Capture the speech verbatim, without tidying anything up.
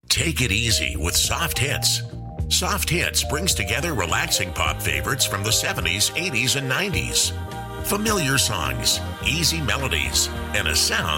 Take it easy with Soft Hits. Soft Hits brings together relaxing pop favorites from the seventies, eighties, and nineties. Familiar songs, easy melodies, and a sound